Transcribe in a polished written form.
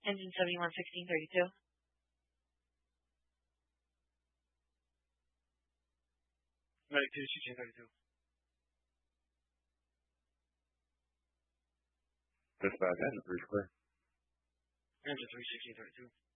Engine 711632. Medic 21632. Dispatch, engine 3 clear. Engine 31632.